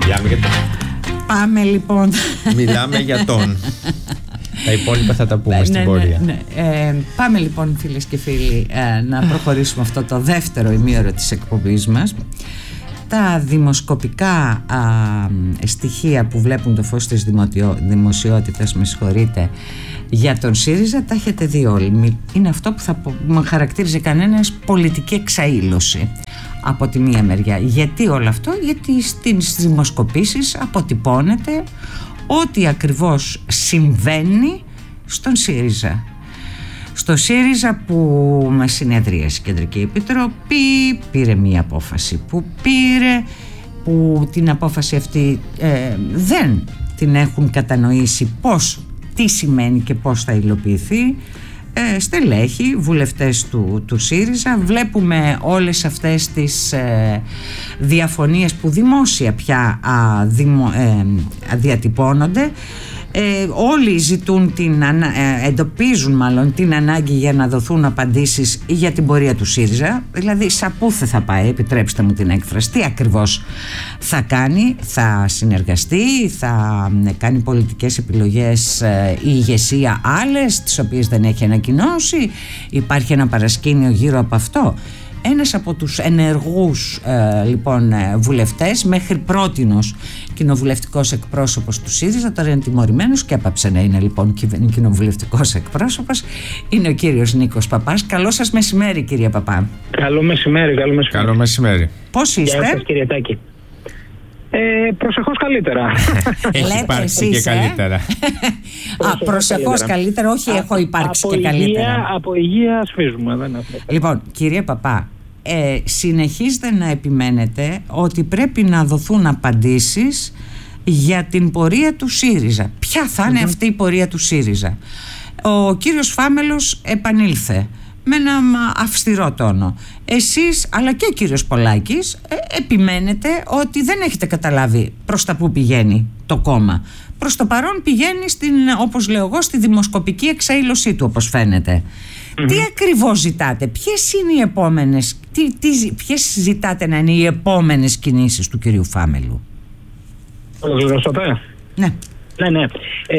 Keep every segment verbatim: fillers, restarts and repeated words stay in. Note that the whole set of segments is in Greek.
Μιλάμε για τον. Πάμε λοιπόν. Μιλάμε για τον. Τα υπόλοιπα θα τα πούμε ναι, στην ναι, πορεία. Ναι, ναι. Ε, πάμε λοιπόν, φίλες και φίλοι, ε, να προχωρήσουμε αυτό το δεύτερο ημίωρο της εκπομπής μας. Τα δημοσκοπικά α, στοιχεία που βλέπουν το φως της δημοτιο, δημοσιότητας, με συγχωρείτε, για τον ΣΥΡΙΖΑ τα έχετε δει όλοι. Είναι αυτό που θα χαρακτήριζε κανένας πολιτική εξαήλωση από τη μία μεριά. Γιατί όλο αυτό? Γιατί στις δημοσκοπήσεις αποτυπώνεται ό,τι ακριβώς συμβαίνει στον ΣΥΡΙΖΑ. Στο ΣΥΡΙΖΑ που με συνεδρίασε η Κεντρική Επιτροπή πήρε μία απόφαση που πήρε, που την απόφαση αυτή ε, δεν την έχουν κατανοήσει πώς, τι σημαίνει και πώς θα υλοποιηθεί. Ε, στελέχοι, βουλευτές του, του ΣΥΡΙΖΑ, βλέπουμε όλες αυτές τις ε, διαφωνίες που δημόσια πια α, δημο, ε, διατυπώνονται. Ε, όλοι ζητούν την, ε, εντοπίζουν μάλλον την ανάγκη για να δοθούν απαντήσεις για την πορεία του ΣΥΡΙΖΑ, δηλαδή σαπούθε θα πάει, επιτρέψτε μου την έκφραση, τι ακριβώς θα κάνει, θα συνεργαστεί, θα κάνει πολιτικές επιλογές ε, η ηγεσία άλλες τις οποίες δεν έχει ανακοινώσει, υπάρχει ένα παρασκήνιο γύρω από αυτό. Ένας από τους ενεργούς ε, λοιπόν ε, βουλευτές, μέχρι πρότινος κοινοβουλευτικός εκπρόσωπος του ΣΥΡΙΖΑ, τώρα είναι τιμωρημένος και έπαψε να είναι λοιπόν κοινοβουλευτικός εκπρόσωπος, είναι ο κύριος Νίκος Παπάς. Καλό σας μεσημέρι, κύριε Παπά. Καλό μεσημέρι, καλό μεσημέρι. Καλό μεσημέρι. Πώς είστε? Γεια σας, κύριε Τάκη. Ε, προσεχώς καλύτερα. Έχει υπάρξει και καλύτερα. Α, προσεχώς καλύτερα, όχι έχω υπάρξει και καλύτερα. Από υγεία σφίζουμε. Δεν λοιπόν, κύριε Παπά, ε, συνεχίζετε να επιμένετε ότι πρέπει να δοθούν απαντήσεις για την πορεία του ΣΥΡΙΖΑ. Ποια θα είναι mm-hmm. αυτή η πορεία του ΣΥΡΙΖΑ? Ο κύριος Φάμελος επανήλθε με ένα αυστηρό τόνο. Εσείς αλλά και ο κύριος Πολάκης ε, επιμένετε ότι δεν έχετε καταλάβει προς τα που πηγαίνει το κόμμα. Προς το παρόν πηγαίνει στην, όπως λέω εγώ, στη δημοσκοπική εξαήλωσή του, όπως φαίνεται. Mm-hmm. Τι ακριβώς ζητάτε? Ποιες είναι οι επόμενες, τι, τι, ποιες ζητάτε να είναι οι επόμενες κινήσεις του κυρίου Φάμελου? Ολοκληρώσατε? Ναι. Ναι, ναι.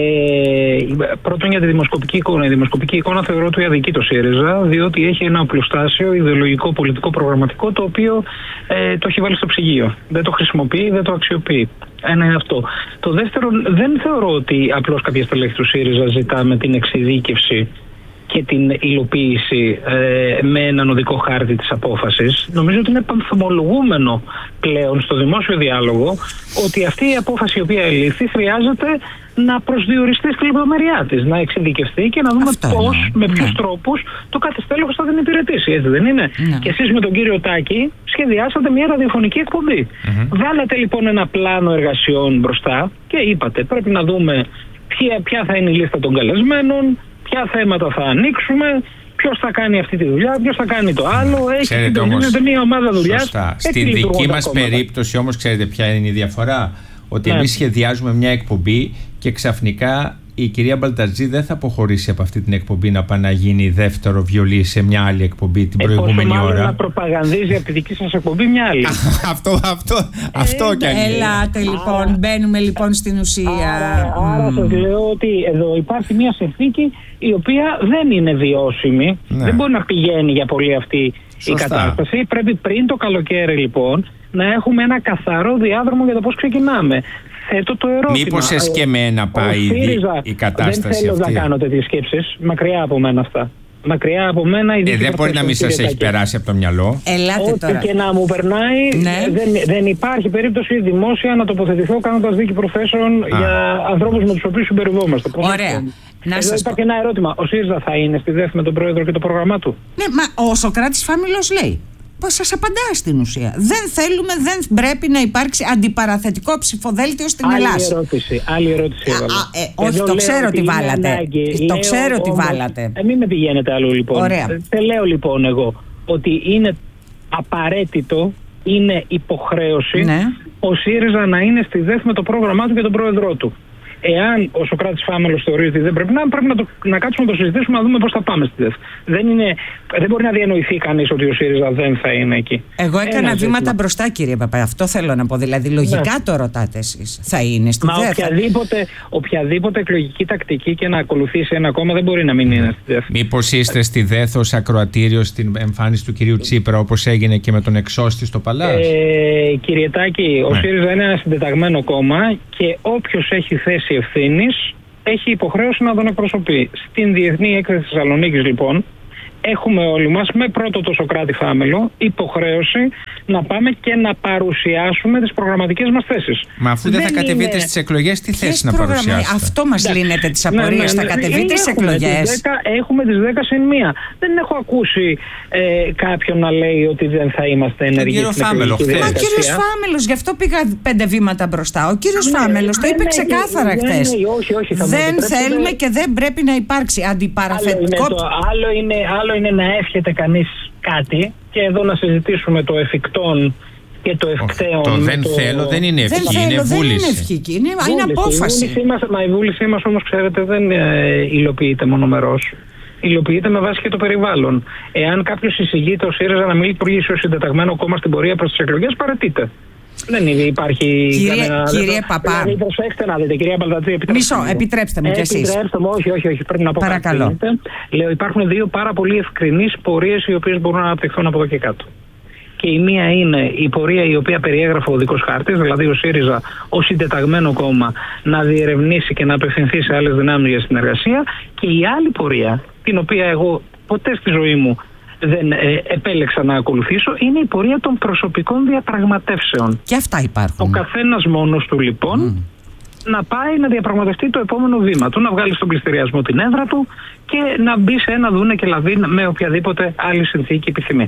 Ε, πρώτον, για τη δημοσκοπική εικόνα. Η δημοσκοπική εικόνα θεωρώ ότι αδικεί το ΣΥΡΙΖΑ, διότι έχει ένα οπλοστάσιο ιδεολογικό, πολιτικό, προγραμματικό, το οποίο ε, το έχει βάλει στο ψυγείο. Δεν το χρησιμοποιεί, δεν το αξιοποιεί. Ένα είναι αυτό. Το δεύτερο, δεν θεωρώ ότι απλώς κάποια στελέχη του ΣΥΡΙΖΑ ζητάμε την εξειδίκευση και την υλοποίηση ε, με έναν οδικό χάρτη της απόφασης. Νομίζω ότι είναι πανθομολογούμενο πλέον στο δημόσιο διάλογο ότι αυτή η απόφαση η οποία ελήφθη χρειάζεται να προσδιοριστεί στη λεπτομέρειά της, να εξειδικευτεί και να δούμε αυτό πώς, είναι. με ποιους ναι. τρόπους το κάθε στέλεχος θα την υπηρετήσει. Έτσι δεν είναι? Ναι. Και εσείς με τον κύριο Τάκη σχεδιάσατε μια ραδιοφωνική εκπομπή. Mm-hmm. Βάλατε λοιπόν ένα πλάνο εργασιών μπροστά και είπατε πρέπει να δούμε ποια, ποια θα είναι η λίστα των καλεσμένων, ποια θέματα θα ανοίξουμε, ποιος θα κάνει αυτή τη δουλειά, ποιος θα κάνει το άλλο. Έχει συντονίζεται μια ομάδα δουλειάς. Σωστά. Στην δική μας περίπτωση όμως, ξέρετε ποια είναι η διαφορά? Ότι ναι. εμείς σχεδιάζουμε μια εκπομπή και ξαφνικά η κυρία Μπαλτατζή δεν θα αποχωρήσει από αυτή την εκπομπή να πάει να γίνει δεύτερο βιολί σε μια άλλη εκπομπή την ε, προηγούμενη ώρα. Να προπαγανδίζει από τη δική σας εκπομπή μια άλλη. αυτό αυτό, αυτό ε, κι αν είναι. Ελάτε λοιπόν, άρα, μπαίνουμε λοιπόν στην ουσία. Άρα, άρα mm. σας λέω ότι εδώ υπάρχει μια συνθήκη η οποία δεν είναι βιώσιμη. Ναι. Δεν μπορεί να πηγαίνει για πολύ αυτή Σωστά. η κατάσταση. Πρέπει πριν το καλοκαίρι λοιπόν να έχουμε ένα καθαρό διάδρομο για το πώς ξεκινάμε. Θέτω το ερώτημα. Μήπως εσκεμμένα πάει ΣΥΡΙΖΑ, η κατάσταση δεν θέλω αυτή? να κάνω τέτοιες σκέψεις. Μακριά από μένα αυτά. Μακριά από μένα. Ε, δεν μπορεί να μην σας έχει περάσει από το μυαλό. Ελάτε τώρα. Ό,τι και να μου περνάει, ναι. δεν, δεν υπάρχει περίπτωση δημόσια να τοποθετηθώ κάνοντας δίκη προθέσεων για ανθρώπους με τους οποίους συμπεριβόμαστε. Ωραία. Να Εδώ σας υπάρχει πω. ένα ερώτημα. Ο ΣΥΡΙΖΑ θα είναι στη ΔΕΘ με τον πρόεδρο και το πρόγραμμά του? Ναι, μα ο Σωκράτης Φάμιλος λέει. Σας απαντά στην ουσία. Δεν θέλουμε, δεν πρέπει να υπάρξει αντιπαραθετικό ψηφοδέλτιο στην άλλη Ελλάδα. Ερώτηση, άλλη ερώτηση. Α, α, ε, όχι, το ξέρω τι βάλατε. Ανάγκη. Το ξέρω τι βάλατε. Ε, μην με πηγαίνετε αλλού λοιπόν. Ωραία. Δεν λέω λοιπόν εγώ ότι είναι απαραίτητο, είναι υποχρέωση ναι. ο ΣΥΡΙΖΑ να είναι στη ΔΕΘ με το πρόγραμμά του και τον πρόεδρό του. Εάν ο Σωκράτης Φάμελος θεωρεί ότι δεν πρέπει να, πρέπει να, το, να κάτσουμε να το συζητήσουμε, να δούμε πώς θα πάμε στη ΔΕΘ. Δεν, είναι, δεν μπορεί να διανοηθεί κανείς ότι ο ΣΥΡΙΖΑ δεν θα είναι εκεί. Εγώ έκανα Ένα βήματα ζήτημα. μπροστά, κύριε Παπά. Αυτό θέλω να πω. Δηλαδή, λογικά ναι. το ρωτάτε εσείς. Θα είναι στη Μα ΔΕΘ. Οποιαδήποτε, οποιαδήποτε εκλογική τακτική και να ακολουθήσει ένα κόμμα δεν μπορεί να μην είναι στη ΔΕΘ. Μήπως είστε στη ΔΕΘ ως ακροατήριο στην εμφάνιση του κυρίου Τσίπρα, όπως έγινε και με τον εξώστη στο Παλάς? Ε, κύριε Τάκη, ο ναι. ΣΥΡΙΖΑ είναι ένα συντεταγμένο κόμμα και όποιος έχει θέση ευθύνης έχει υποχρέωση να τον εκπροσωπεί. Στην Διεθνή Έκθεση Θεσσαλονίκης, λοιπόν, έχουμε όλοι μας, με πρώτο το Σωκράτη Φάμελο, υποχρέωση να πάμε και να παρουσιάσουμε τις προγραμματικές μας θέσεις. Μα αφού δεν, δεν θα κατεβείτε είναι... στις εκλογές, τι θέση να προγραμμα... παρουσιάσετε? Αυτό μας ναι. λύνεται τις απορίες. Ναι, ναι, ναι. Θα κατεβείτε στις εκλογές. Τις δέκα, έχουμε τις δέκα συν μία. Δεν έχω ακούσει ε, κάποιον να λέει ότι δεν θα είμαστε ενεργοί. Ο κύριος Φάμελος, γι' αυτό πήγα πέντε βήματα μπροστά. Ο κύριος ναι, Φάμελος το είπε ξεκάθαρα χθες. Δεν θέλουμε και δεν πρέπει να υπάρξει αντιπαραθετικό. Άλλο είναι είναι να εύχεται κανείς κάτι και εδώ να συζητήσουμε το εφικτόν και το ευκταίον. Το δεν το... θέλω δεν είναι ευχή, δεν είναι θέλω, βούληση. Δεν είναι ευχή, είναι, είναι απόφαση. Η βούλησή μας, μα η βούλησή μας όμως, ξέρετε, δεν ε, υλοποιείται μονομερός. Υλοποιείται με βάση και το περιβάλλον. Εάν κάποιος εισηγείται ο ΣΥΡΙΖΑ να μην λειτουργήσει ως συντεταγμένο κόμμα στην πορεία προς τις εκλογές, παρατείται. Δεν υπάρχει κύριε, κανένα... Κύριε Παπά, δηλαδή, προσέξτε να δείτε, κυρία Μπαλτατζή, επιτρέψτε μισό, μου. επιτρέψτε μου κι εσείς. Επιτρέψτε μου, όχι, όχι, όχι, πρέπει να πω Παρακαλώ. κάτι. Λέω, υπάρχουν δύο πάρα πολύ ευκρινείς πορείες οι οποίες μπορούν να αναπτυχθούν από εδώ και κάτω. Και η μία είναι η πορεία η οποία περιέγραφε ο οδικός χάρτης, δηλαδή ο ΣΥΡΙΖΑ ως συντεταγμένο κόμμα να διερευνήσει και να απευθυνθεί σε άλλες δυνάμεις για συνεργασία. Και η άλλη πορεία, την οποία εγώ ποτέ στη ζωή μου δεν ε, επέλεξα να ακολουθήσω, είναι η πορεία των προσωπικών διαπραγματεύσεων. Και αυτά υπάρχουν. Ο καθένας μόνος του, λοιπόν, mm. να πάει να διαπραγματευτεί το επόμενο βήμα του, να βγάλει στον πληστηριασμό την έδρα του και να μπει σε ένα δούνε και λαβή με οποιαδήποτε άλλη συνθήκη επιθυμεί.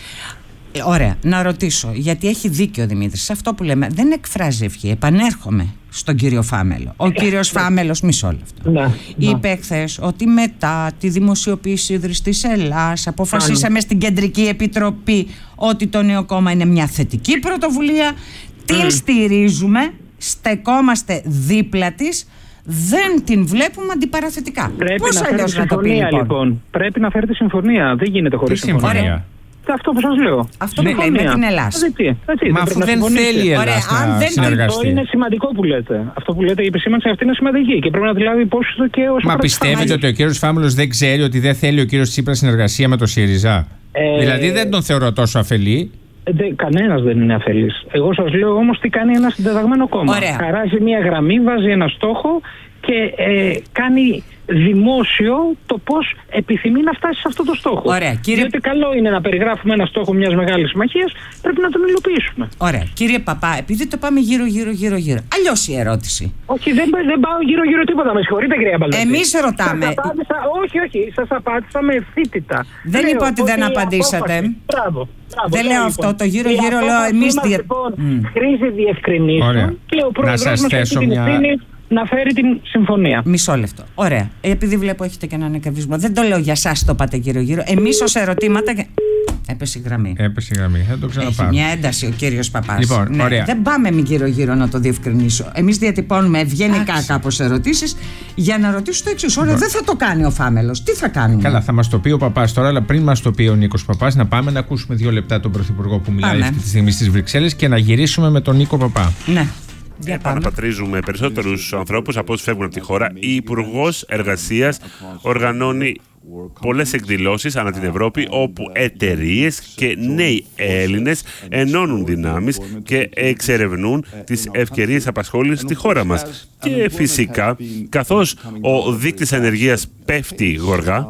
Ωραία, να ρωτήσω, γιατί έχει δίκιο ο Δημήτρης σε αυτό που λέμε, δεν εκφράζει ευχή. Επανέρχομαι στον κύριο Φάμελο. Ο κύριος Φάμελος, μισό λεπτό, ναι, είπε χθες ότι μετά τη δημοσιοποίηση Ίδρυσης της Ελλάς αποφασίσαμε ναι. στην Κεντρική Επιτροπή ότι το νέο κόμμα είναι μια θετική πρωτοβουλία, την mm. στηρίζουμε, στεκόμαστε δίπλα της, δεν την βλέπουμε αντιπαραθετικά. Πρέπει Πώς να φέρει τη συμφωνία, λοιπόν. λοιπόν. Πρέπει να φέρει τη συμφωνία. Δεν γίνεται χωρίς συμφωνία. συμφωνία. Αυτό που σας λέω. Αυτό που λέει με την Ελλάδα. Μα αφού δεν θέλει η Ελλάδα να συνεργαστεί. Αυτό είναι σημαντικό που λέτε. Αυτό που λέτε, η επισήμανση αυτή είναι σημαντική και πρέπει να τη λάβει υπόψη του και ο. Μα πιστεύετε ότι ο κύριος Φάμελος δεν ξέρει ότι δεν θέλει ο κύριος Τσίπρας συνεργασία με το ΣΥΡΙΖΑ? Ε... Δηλαδή δεν τον θεωρώ τόσο αφελή. Δε, κανένας δεν είναι αφελής. Εγώ σας λέω όμως τι κάνει ένα συντεταγμένο κόμμα. Ωραία. Χαράζει μια γραμμή, βάζει ένα στόχο και ε, κάνει δημόσιο το πώς επιθυμεί να φτάσει σε αυτό το στόχο. Ωραία, κύριε... Διότι καλό είναι να περιγράφουμε ένα στόχο μιας μεγάλης συμμαχίας, πρέπει να τον υλοποιήσουμε. Ωραία. Κύριε Παπά, επειδή το πάμε γύρω γύρω γύρω γύρω, αλλιώς η ερώτηση. Όχι, δεν, δεν πάω γύρω γύρω τίποτα, με συγχωρείτε κυρία Μπαλτατζή. Εμείς ρωτάμε. Σας απάντησα, όχι, όχι, σας απάντησα με ευθύτητα. Δεν λέω είπα ότι δεν απαντήσατε. Μπράβο. Δεν λέω λοιπόν. αυτό, το γύρω γύρω λέω εμείς. Λοιπόν, mm. χρήζει διευκρινήσεων και ο πρόεδρος μας έχει την ευθύνη να φέρει την συμφωνία. Μισό λεπτό. Ωραία. Επειδή βλέπω έχετε και έναν ανακαβισμό. Δεν το λέω για εσάς το πάτε γύρω-γύρω. Εμείς ως ερωτήματα. Έπεσε η γραμμή. Έπεσε η γραμμή. Θα το ξαναπάρω. Έχει μια ένταση ο κύριος Παπάς. Λοιπόν, ναι, ωραία. Δεν πάμε μη γύρω-γύρω να το διευκρινίσω. Εμείς διατυπώνουμε ευγενικά κάπως ερωτήσεις για να ρωτήσω το εξής. Ωραία, δεν θα το κάνει ο Φάμελος. Τι θα κάνουμε? Καλά, θα μας το πει ο Παπάς τώρα, αλλά πριν μας το πει ο Νίκος Παπάς, να πάμε να ακούσουμε δύο λεπτά τον Πρωθυπουργό που μιλάει αυτή τη στιγμή στις Βρυξέλλες και να γυρίσουμε με τον Νίκο Παπά. Ναι. Επαναπατρίζουμε περισσότερους ανθρώπους από όσους φεύγουν από τη χώρα. Η Υπουργός Εργασίας οργανώνει πολλές εκδηλώσεις ανά την Ευρώπη όπου εταιρείες και νέοι Έλληνες ενώνουν δυνάμεις και εξερευνούν τις ευκαιρίες απασχόλησης στη χώρα μας. Και φυσικά, καθώς ο δείκτης ανεργίας πέφτει γοργά,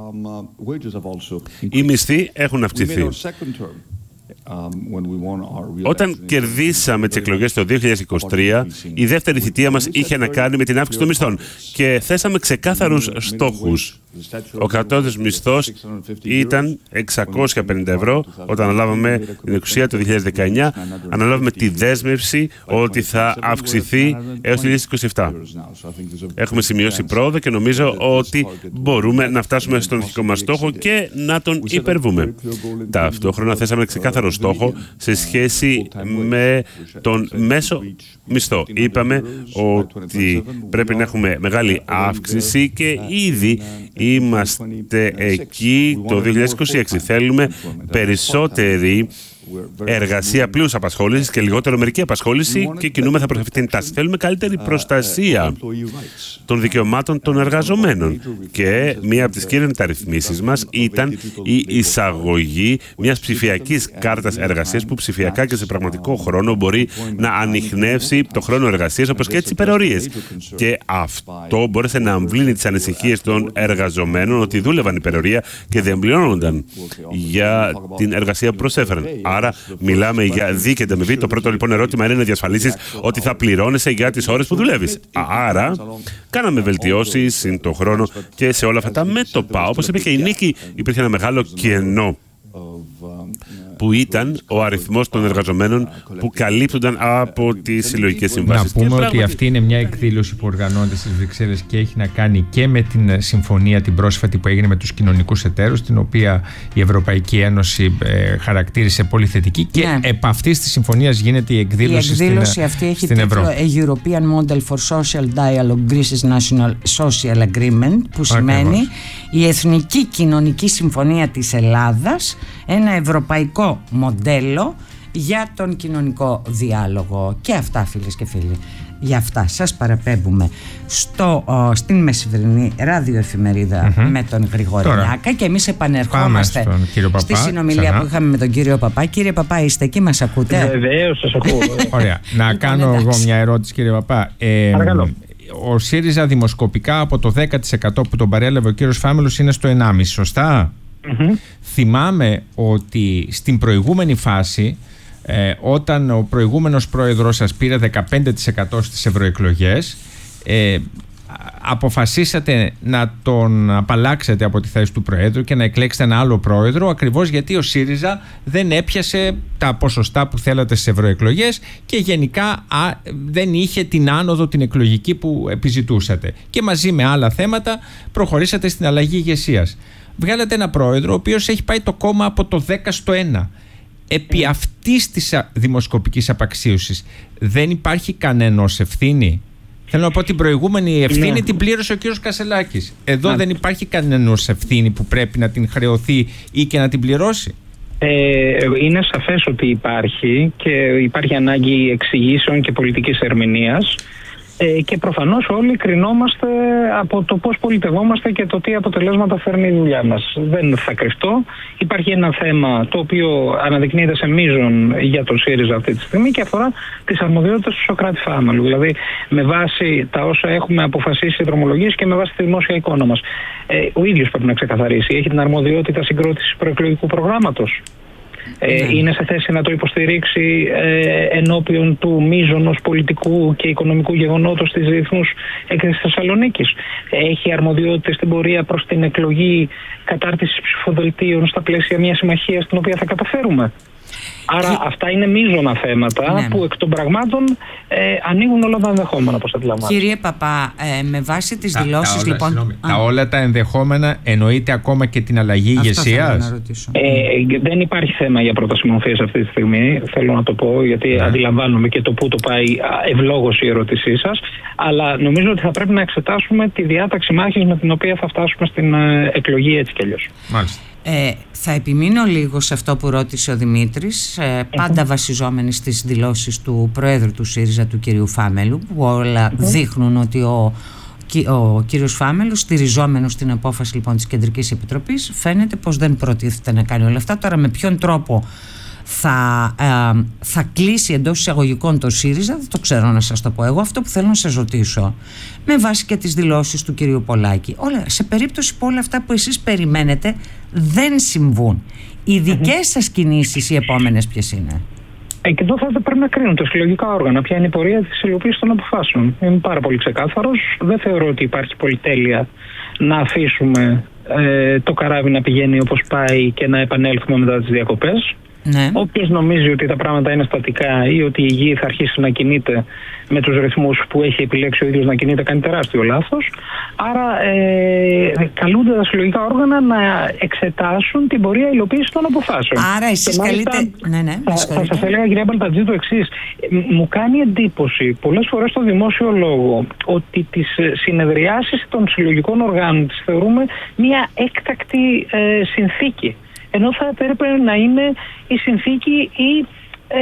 οι μισθοί έχουν αυξηθεί. Όταν κερδίσαμε τις εκλογές το δύο χιλιάδες είκοσι τρία, η δεύτερη θητεία μας είχε να κάνει με την αύξηση των μισθών και θέσαμε ξεκάθαρους στόχους. Ο κατώτατος μισθός ήταν εξακόσια πενήντα ευρώ όταν αναλάβαμε την εξουσία το δύο χιλιάδες δεκαεννιά. Αναλάβαμε τη δέσμευση ότι θα αυξηθεί έως το δύο χιλιάδες είκοσι επτά. Έχουμε σημειώσει πρόοδο και νομίζω ότι μπορούμε να φτάσουμε στον αρχικό μας στόχο και να τον υπερβούμε. Ταυτόχρονα θέσαμε ξεκάθαρο στόχο σε σχέση με τον μέσο μισθό. Είπαμε ότι πρέπει να έχουμε μεγάλη αύξηση και ήδη είμαστε εκεί το δύο χιλιάδες είκοσι έξι. Θέλουμε περισσότερη εργασία πλήρους απασχόλησης και λιγότερο μερική απασχόληση και κινούμεθα προς αυτή την τάση. Θέλουμε καλύτερη προστασία των δικαιωμάτων των εργαζομένων. Και μία από τις κύριες μεταρρυθμίσεις μας ήταν η εισαγωγή μιας ψηφιακής κάρτας εργασίας που ψηφιακά και σε πραγματικό χρόνο μπορεί να ανιχνεύσει το χρόνο εργασίας όπως και τις υπερορίες. Και αυτό μπόρεσε να αμβλύνει τις ανησυχίες των εργαζομένων ότι δούλευαν υπερορία και δεν πληρώνονταν για την εργασία που προσέφεραν. Άρα, μιλάμε για δίκαιη ανταμοιβή. Το πρώτο λοιπόν ερώτημα είναι να διασφαλίσεις ότι θα πληρώνεσαι για τις ώρες που δουλεύεις. Άρα, κάναμε βελτιώσεις συν το χρόνο και σε όλα αυτά τα μέτωπα. Όπως είπε και η Νίκη, υπήρχε ένα μεγάλο κενό που ήταν ο αριθμός των εργαζομένων που καλύπτονταν από τις συλλογικές συμβάσεις. Να πούμε ότι πράγματι... αυτή είναι μια εκδήλωση που οργανώνεται στις Βρυξέλλες και έχει να κάνει και με την συμφωνία την πρόσφατη που έγινε με τους κοινωνικούς εταίρους, την οποία η Ευρωπαϊκή Ένωση ε, χαρακτήρισε πολύ θετική και ναι. επ' αυτής της συμφωνίας γίνεται η εκδήλωση, η εκδήλωση στην, αυτή έχει στην τίτλο A European Model for Social Dialogue Greece's National Social Agreement, που σημαίνει Ακριβώς. η Εθνική Κοινωνική Συμφωνία της Ελλάδας, ένα ευρωπαϊκό μοντέλο για τον κοινωνικό διάλογο. Και αυτά, φίλες και φίλοι, για αυτά σας παραπέμπουμε στο, ο, στην μεσημερινή ραδιοεφημερίδα mm-hmm. με τον Γρηγόρη Νιάκα και εμείς επανερχόμαστε Παπά, στη συνομιλία ξανά. που είχαμε με τον κύριο Παπά. Κύριε Παπά, είστε εκεί, μας ακούτε? Βεβαίως, σας ακούω. Ωραία, να κάνω εγώ μια ερώτηση, κύριε Παπά. Ε, Παρακαλώ. Ο ΣΥΡΙΖΑ δημοσκοπικά από το δέκα τοις εκατό που τον παρέλαβε ο κύριος Φάμελος είναι στο ενάμιση τοις εκατό, σωστά? Mm-hmm. Θυμάμαι ότι στην προηγούμενη φάση, ε, όταν ο προηγούμενος πρόεδρος σας πήρε δεκαπέντε τοις εκατό στις ευρωεκλογές, ε, αποφασίσατε να τον απαλλάξετε από τη θέση του Προέδρου και να εκλέξετε ένα άλλο πρόεδρο, ακριβώς γιατί ο ΣΥΡΙΖΑ δεν έπιασε τα ποσοστά που θέλατε στις ευρωεκλογές και γενικά α, δεν είχε την άνοδο την εκλογική που επιζητούσατε. Και μαζί με άλλα θέματα προχωρήσατε στην αλλαγή ηγεσίας. Βγάλατε ένα πρόεδρο ο οποίος έχει πάει το κόμμα από το δέκα στο ένα. Επί αυτής της δημοσκοπικής απαξίωσης δεν υπάρχει κανένας ευθύνη? Θέλω να πω την προηγούμενη ευθύνη ναι. την πλήρωσε ο κύριος Κασελάκης. Εδώ ναι. δεν υπάρχει κανένας ευθύνη που πρέπει να την χρεωθεί ή και να την πληρώσει. Ε, είναι σαφές ότι υπάρχει και υπάρχει ανάγκη εξηγήσεων και πολιτικής ερμηνείας. Ε, και προφανώς όλοι κρινόμαστε από το πώς πολιτευόμαστε και το τι αποτελέσματα φέρνει η δουλειά μας. Δεν θα κρυφτώ. Υπάρχει ένα θέμα το οποίο αναδεικνύεται σε μείζον για τον ΣΥΡΙΖΑ αυτή τη στιγμή και αφορά τις αρμοδιότητες του Σωκράτη Φάμελου. Δηλαδή με βάση τα όσα έχουμε αποφασίσει οι δρομολογίες και με βάση τη δημόσια εικόνα μας. Ε, ο ίδιος πρέπει να ξεκαθαρίσει. Έχει την αρμοδιότητα συγκρότησης προεκλογικού προγράμματος. Ε, ναι. Είναι σε θέση να το υποστηρίξει ε, ενώπιον του μείζωνος πολιτικού και οικονομικού γεγονότος της διεθνούς έκθεσης Θεσσαλονίκης. Έχει αρμοδιότητες στην πορεία προς την εκλογή κατάρτισης ψηφοδελτίων στα πλαίσια μιας συμμαχίας την οποία θα καταφέρουμε. Άρα και... αυτά είναι μείζωνα θέματα ναι. που εκ των πραγμάτων ε, ανοίγουν όλα τα ενδεχόμενα, όπως αντιλαμβάνεστε. Κύριε Παπά, ε, με βάση τις δηλώσεις λοιπόν... Συγνώμη, τα όλα τα ενδεχόμενα εννοείται ακόμα και την αλλαγή ηγεσίας? Ε, δεν υπάρχει θέμα για πρόταση μορφής αυτή τη στιγμή, θέλω να το πω, γιατί ναι. αντιλαμβάνομαι και το πού το πάει ευλόγως η ερώτησή σας, αλλά νομίζω ότι θα πρέπει να εξετάσουμε τη διάταξη μάχης με την οποία θα φτάσουμε στην ε, εκλογή έτσι κι αλλιώς. Μάλιστα. Ε, θα επιμείνω λίγο σε αυτό που ρώτησε ο Δημήτρης, ε, πάντα βασιζόμενοι στις δηλώσεις του Προέδρου του ΣΥΡΙΖΑ, του κυρίου Φάμελου, που όλα δείχνουν ότι ο, ο κύριος Φάμελος, στηριζόμενος στην απόφαση λοιπόν της Κεντρικής Επιτροπής, φαίνεται πως δεν προτίθεται να κάνει όλα αυτά. Τώρα με ποιον τρόπο θα, ε, θα κλείσει εντός εισαγωγικών το ΣΥΡΙΖΑ, δεν το ξέρω να σας το πω εγώ. Αυτό που θέλω να σας ρωτήσω, με βάση και τις δηλώσεις του κυρίου Πολάκη, όλα, σε περίπτωση που όλα αυτά που εσείς περιμένετε δεν συμβούν, οι δικές σας κινήσεις οι επόμενες ποιες είναι? Ε, και εδώ θα πρέπει να κρίνουν τα συλλογικά όργανα ποια είναι η πορεία της υλοποίησης των αποφάσεων. Είμαι πάρα πολύ ξεκάθαρος. Δεν θεωρώ ότι υπάρχει πολυτέλεια να αφήσουμε ε, το καράβι να πηγαίνει όπως πάει και να επανέλθουμε μετά τις διακοπές. Ναι. Όποιος νομίζει ότι τα πράγματα είναι στατικά ή ότι η γη θα αρχίσει να κινείται με τους ρυθμούς που έχει επιλέξει ο ίδιος να κινείται, κάνει τεράστιο λάθος. Άρα ε, καλούνται τα συλλογικά όργανα να εξετάσουν την πορεία υλοποίησης των αποφάσεων. Άρα εσείς καλείτε... Ναι, ναι, θα, θα σας έλεγα, κυρία Μπαλτατζή, το εξής. Μου κάνει εντύπωση πολλές φορές στο δημόσιο λόγο ότι τις συνεδριάσεις των συλλογικών οργάνων τις θεωρούμε μια έκτακτη ε, συνθήκη. Ενώ θα έπρεπε να είναι η συνθήκη η ε,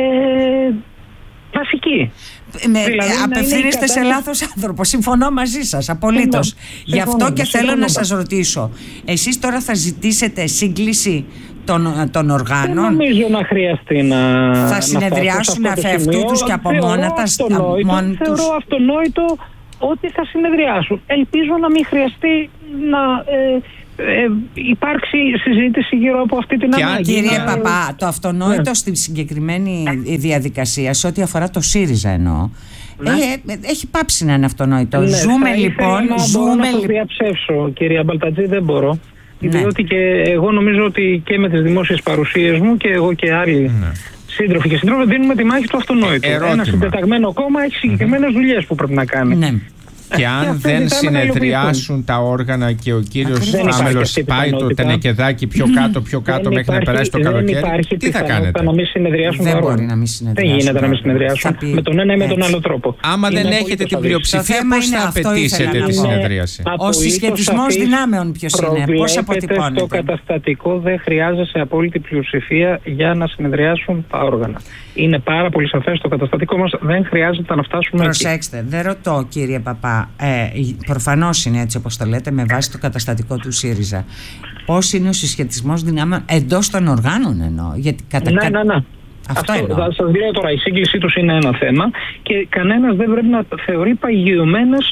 βασική. Με, δηλαδή, απευθύνεστε σε λάθος άνθρωπο. Συμφωνώ μαζί σας απολύτως. Συμφωνώ. Γι' αυτό συμφωνώ, και συμφωνώ. θέλω να σας ρωτήσω, εσείς τώρα θα ζητήσετε σύγκληση των, των οργάνων? Δεν νομίζω να χρειαστεί να... Θα συνεδριάσουν αφ' αυτού τους και από μόνα τα αυτονόητο, μόνοι τους. Θεωρώ αυτονόητο ότι θα συνεδριάσουν. Ελπίζω να μην χρειαστεί να... Ε, Ε, υπάρξει συζήτηση γύρω από αυτή την ανάγκη. Κύριε Παπά, το αυτονόητο ναι. στη συγκεκριμένη διαδικασία, σε ό,τι αφορά το ΣΥΡΙΖΑ εννοώ, ναι. ε, έχει πάψει να είναι αυτονόητο. Ναι, ζούμε θα λοιπόν. Να ζούμε μπορώ να το διαψεύσω, κυρία Μπαλτατζή, δεν μπορώ. Ναι. Διότι και εγώ νομίζω ότι και με τις δημόσιες παρουσίες μου και εγώ και άλλοι ναι. σύντροφοι και συντρόφοι δίνουμε τη μάχη του αυτονόητου. Ε, Ένα συντεταγμένο κόμμα έχει συγκεκριμένες mm-hmm. δουλειές που πρέπει να κάνει. Ναι. Και αν δεν συνεδριάσουν τα όργανα και ο κύριος Άμελος πάει το τενεκεδάκι πιο κάτω, πιο κάτω μέχρι να περάσει το καλοκαίρι, τι θα κάνετε? Να μην συνεδριάσουν δεν τα μπορεί όργανα. Να μην συνεδριάσουν. Δεν γίνεται να μην συνεδριάσουν με τον ένα ή με τον άλλο τρόπο. Άμα δεν έχετε την πλειοψηφία, πώς θα απαιτήσετε τη συνεδρίαση? Ο συσχετισμός δυνάμεων ποιος είναι, πώς αποτυπώνεται? Στο καταστατικό δεν χρειάζεσαι απόλυτη πλειοψηφία για να συνεδριάσουν τα όργανα. Είναι πάρα πολύ σαφές στο καταστατικό μας, δεν χρειάζεται να φτάσουμε εκεί. Προσέξτε, δεν ρωτώ κύριε Παπά, ε, προφανώς είναι έτσι όπως το λέτε με βάση το καταστατικό του ΣΥΡΙΖΑ. Πώς είναι ο συσχετισμός δυνάμεων εντός των οργάνων εννοώ? Γιατί κατά... Ναι, ναι, ναι. Αυτό, Αυτό θα σας λέω τώρα, η σύγκλησή τους είναι ένα θέμα και κανένας δεν πρέπει να θεωρεί παγιωμένες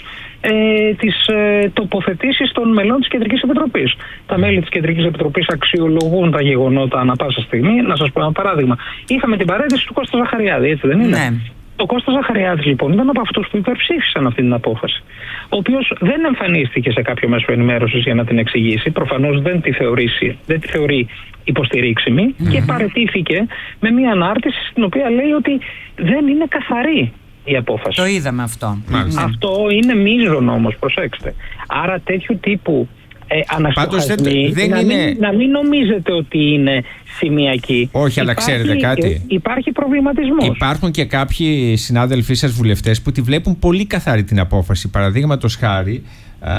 ε, τις ε, τοποθετήσεις των μελών της Κεντρικής Επιτροπής. Τα μέλη της Κεντρικής Επιτροπής αξιολογούν τα γεγονότα ανά πάσα στιγμή. Να σας πω ένα παράδειγμα. Είχαμε την παρέτηση του Κώστα Ζαχαριάδη, έτσι δεν είναι? Ναι. Ο Κώστας Ζαχαριάδης λοιπόν ήταν από αυτούς που υπερψήφισαν αυτή την απόφαση, ο οποίος δεν εμφανίστηκε σε κάποιο μέσο ενημέρωσης για να την εξηγήσει, προφανώς δεν τη, θεωρήσει, δεν τη θεωρεί υποστηρίξιμη mm-hmm. και παραιτήθηκε με μια ανάρτηση στην οποία λέει ότι δεν είναι καθαρή η απόφαση. Το είδαμε αυτό. Mm-hmm. Αυτό είναι μείζον όμως, προσέξτε. Άρα τέτοιου τύπου Ε, αναστοχασμοί, δεν να, είναι... μην, να μην νομίζετε ότι είναι σημειακοί. Όχι, αλλά υπάρχει, ξέρετε κάτι. Υπάρχει προβληματισμός. Υπάρχουν και κάποιοι συνάδελφοί σας βουλευτές που τη βλέπουν πολύ καθαρή την απόφαση. Παραδείγματος χάρη, α,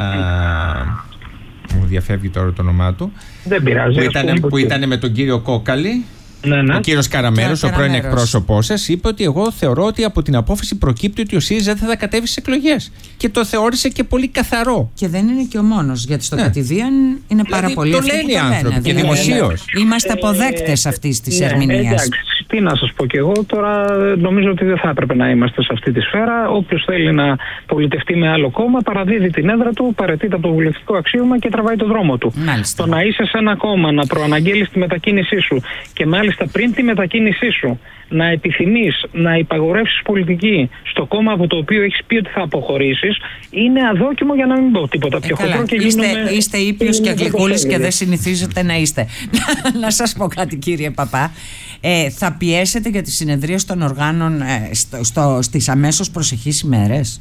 μου διαφεύγει τώρα το όνομά του, δεν πειράζει, που ήταν, που ήταν με τον κύριο Κόκαλη. Ναι, ναι. Ο κύριος Καραμέρος, ο πρώην εκπρόσωπός σας, είπε ότι εγώ θεωρώ ότι από την απόφαση προκύπτει ότι ο ΣΥΡΙΖΑ δεν θα κατέβει στις εκλογές. Και το θεώρησε και πολύ καθαρό. Και δεν είναι και ο μόνος, γιατί στο ναι. κατηδίαν είναι πάρα δηλαδή, πολύ. Το λένε οι άνθρωποι και δημοσίως. Είμαστε αποδέκτες αυτής της ναι, ερμηνείας. Εντάξει, τι να σας πω κι εγώ τώρα, νομίζω ότι δεν θα έπρεπε να είμαστε σε αυτή τη σφαίρα. Όποιος θέλει να πολιτευτεί με άλλο κόμμα, παραδίδει την έδρα του, παραιτείται από το βουλευτικό αξίωμα και τραβάει το δρόμο του. Μάλιστα. Το να είσαι σε ένα κόμμα, να προαναγγέλεις τη μετακίνησή σου και μάλιστα πριν τη μετακίνησή σου να επιθυμείς να υπαγορεύσεις πολιτική στο κόμμα από το οποίο έχεις πει ότι θα αποχωρήσεις, είναι αδόκιμο, για να μην πω τίποτα πιο ε, χοντρό. Είστε, είστε ήπιος και γλυκούλης και δεν συνηθίζετε να είστε. Να σας πω κάτι κύριε Παπά. Ε, θα πιέσετε για τις συνεδρίες των οργάνων ε, στο, στο, στις αμέσως προσεχείς ημέρες?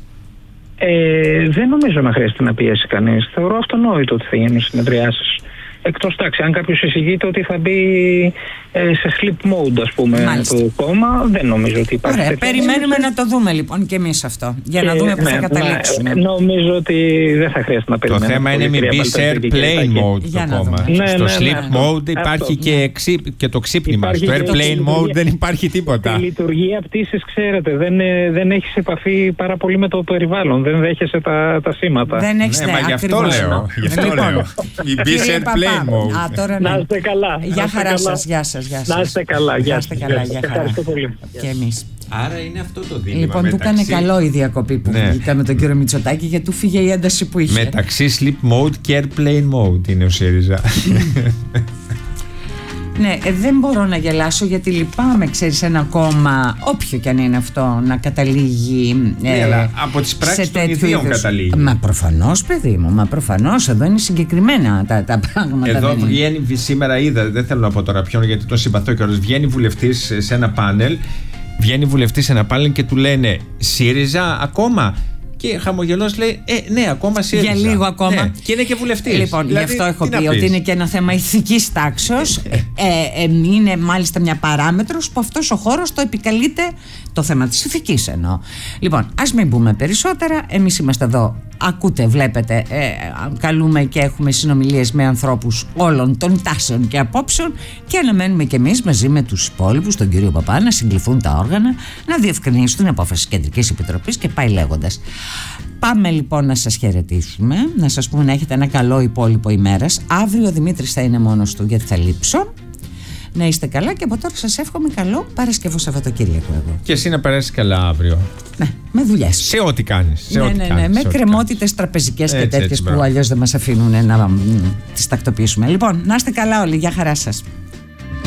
Ε, δεν νομίζω να χρειάζεται να πιέσει κανείς. Θεωρώ αυτονόητο ότι θα γίνουν συνεδριάσεις. Εκτός τάξη, αν κάποιος εισηγείται ότι θα μπει ε, σε sleep mode, ας πούμε, Μάλιστα. το κόμμα, δεν νομίζω ότι υπάρχει. Ωραία, περιμένουμε να το δούμε λοιπόν και εμείς αυτό, για και, να δούμε πού ναι, θα καταλήξουμε. Ναι, νομίζω ότι δεν θα χρειάζεται να περιμένουμε. Το θέμα είναι μην μπει σε airplane mode το κόμμα. Ναι, στο ναι, sleep ναι, mode υπάρχει αυτό, και, ξύ, και το ξύπνημα. Στο airplane mode δεν υπάρχει τίποτα. Η λειτουργία πτήσης, ξέρετε, δεν, δεν έχεις επαφή πάρα πολύ με το περιβάλλον, δεν δέχεσαι τα, τα σήματα. Δεν έχεις, ναι, μα γι' αυτό λέω. Μην μπει σε airplane. Α, τώρα ναι. Να είστε καλά. Γεια χαρά σας, γεια σας, γεια σας. Να είστε καλά, γεια σας. Ευχαριστώ πολύ. Και εμείς. Άρα είναι αυτό το δίλημμα. Λοιπόν, μεταξύ... του έκανε καλό η διακοπή που ναι. βγήκα με τον κύριο Μητσοτάκη, γιατί του φύγε η ένταση που είχε. Μεταξύ sleep mode και airplane mode είναι ο ΣΥΡΙΖΑ. Ναι, ε, δεν μπορώ να γελάσω γιατί λυπάμαι, ξέρεις, ένα κόμμα, όποιο κι αν είναι αυτό, να καταλήγει. Ναι, ε, αλλά από τις πράξεις των ιδίων καταλήγει. Μα προφανώς, παιδί μου, μα προφανώς. Εδώ είναι συγκεκριμένα τα, τα πράγματα. Εδώ βγαίνει είναι. Σήμερα, είδα, δεν θέλω να πω τώρα ποιον γιατί τον συμπαθώ κιόλας. Βγαίνει βουλευτής σε ένα πάνελ. Βγαίνει βουλευτής σε ένα πάνελ και του λένε ΣΥΡΙΖΑ ακόμα. Και χαμογελός λέει, Ε, ναι, ακόμα ΣΥΡΙΖΑ. Για λίγο ακόμα. Ναι, και είναι και βουλευτής. Λοιπόν, δηλαδή, γι' αυτό έχω πει ότι είναι και ένα θέμα ηθικής τάξεως. ε, ε, ε, είναι μάλιστα μια παράμετρος που αυτός ο χώρος το επικαλείται, το θέμα της ηθικής εννοώ. Λοιπόν, ας μην πούμε περισσότερα. Εμείς είμαστε εδώ. Ακούτε, βλέπετε, ε, καλούμε και έχουμε συνομιλίες με ανθρώπους όλων των τάσεων και απόψεων και αναμένουμε κι εμείς μαζί με τους υπόλοιπους, τον κύριο Παπά, να συγκληθούν τα όργανα, να διευκρινίσουν την απόφαση της Κεντρικής Επιτροπής και πάει λέγοντας. Πάμε λοιπόν να σας χαιρετήσουμε, να σας πούμε να έχετε ένα καλό υπόλοιπο ημέρας. Αύριο ο Δημήτρης θα είναι μόνος του γιατί θα λείψω. Να είστε καλά και από τώρα σας εύχομαι καλό Παρασκευό Σαββατοκύριακο εγώ. Και εσύ να περάσεις καλά αύριο. Ναι, με δουλειές. Σε ό,τι κάνεις. Σε ναι, ό,τι ναι, ναι, κάνεις, με κρεμότητες τραπεζικές και τέτοιες έτσι, που αλλιώς δεν μας αφήνουν να τις τακτοποιήσουμε. Λοιπόν, να είστε καλά όλοι. Γεια χαρά σας.